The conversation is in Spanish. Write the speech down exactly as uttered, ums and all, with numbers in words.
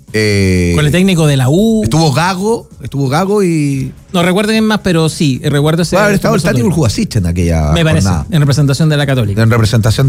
Eh, Con el técnico de la U. Estuvo Gago, estuvo Gago y... No recuerdo bien más, pero sí, recuerdo ese. Puede haber estado el Tati Urjubasic en aquella Me parece, jornada. en representación de la Católica. En representación